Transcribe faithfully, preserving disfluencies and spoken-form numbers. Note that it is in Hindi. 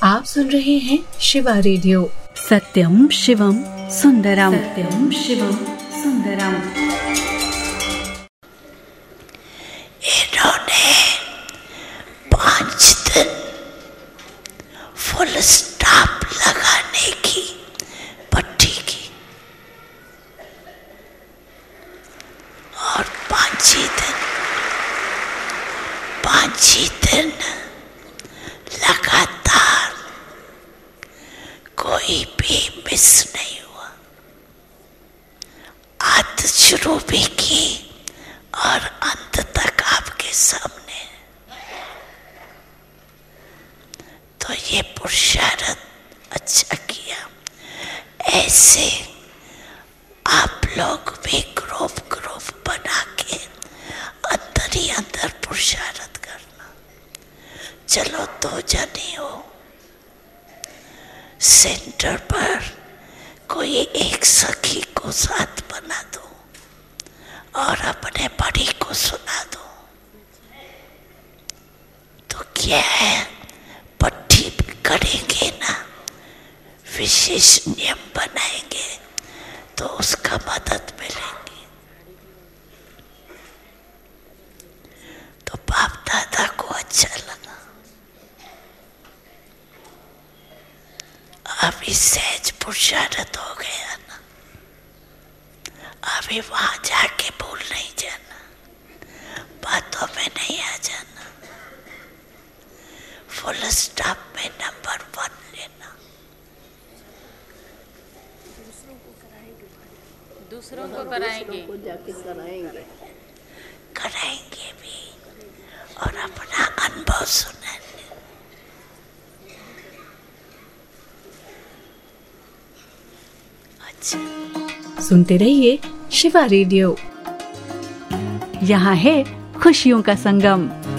आप सुन रहे हैं शिवा रेडियो। सत्यम शिवम सुंदरम, सत्यम शिवम सुंदरम। इन्होंने पांच दिन फुल स्टॉप लगाने की पट्टी की और पांच ही दिन पांच ही दिन लगातार कोई भी मिस नहीं हुआ। आदत शुरू भी की और अंत तक आपके सामने। तो ये पुरुषार्थ अच्छा किया। ऐसे आप लोग भी ग्रुप ग्रुप बना के अंदर ही अंदर पुरुषार्थ करना। चलो दो जने हो, सेंटर पर कोई एक सखी को साथ बना दो और अपने बड़ी को सुना दो। तो क्या है, पट्टी करेंगे ना, विशेष नियम बनाएंगे तो उसका मदद मिलेगी। तो बाप दादा को अच्छा लगा। अभी सहज पुरुषार्थ हो गया ना, अभी वहां जाके भूल नहीं जाना, बातों में नहीं आ जाना। फुल स्टॉप में नंबर वन लेना। दूसरों को कराएंगे, को जाके कराएंगे कराएंगे भी और अपना अनुभव सुनाएंगे। अच्छा, सुनते रहिए शिवा रेडियो। यहाँ है खुशियों का संगम।